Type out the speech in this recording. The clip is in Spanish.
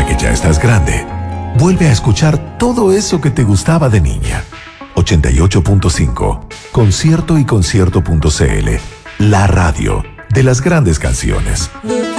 ahora que ya estás grande, vuelve a escuchar todo eso que te gustaba de niña. 88.5, Concierto y Concierto.cl, la radio de las grandes canciones.